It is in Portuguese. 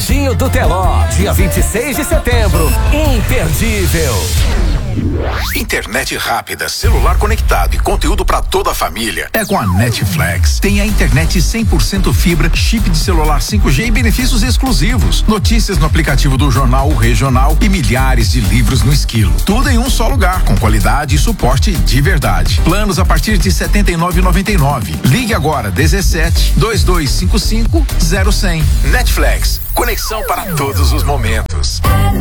Serginho do Teló, dia 26 de setembro. Imperdível. Internet rápida, celular conectado e conteúdo pra toda a família. É com a Netflix. Tem a internet 100% fibra, chip de celular 5G e benefícios exclusivos. Notícias no aplicativo do Jornal O Regional e milhares de livros no Esquilo. Tudo em um só lugar, com qualidade e suporte de verdade. Planos a partir de R$ 79,99. Ligue agora 17 2255 0100. Netflix. Conexão para todos os momentos.